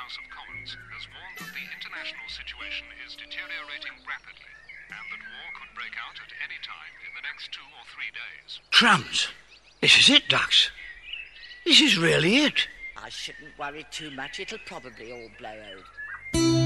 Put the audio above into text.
House of Commons has warned that the international situation is deteriorating rapidly and that war could break out at any time in the next 2 or 3 days. Crumbs! This is it, Dux. This is really it. I shouldn't worry too much. It'll probably all blow over.